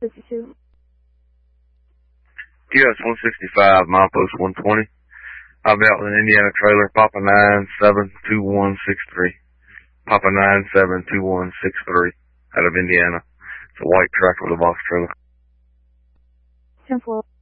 52. QS 165, milepost 120. I'll be out with an Indiana trailer, Papa 972163. Papa 972163 out of Indiana. It's a white truck with a box trailer. 10-4.